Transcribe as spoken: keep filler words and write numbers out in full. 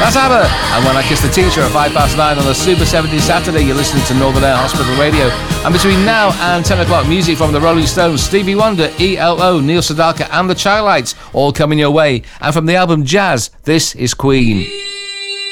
That's ABBA. And When I Kissed the Teacher at five past nine on a Super seventies Saturday, you're listening to Northern Air Hospital Radio. And between now and ten o'clock, music from the Rolling Stones, Stevie Wonder, E L O, Neil Sedaka and the Childlights, all coming your way. And from the album Jazz, this is Queen.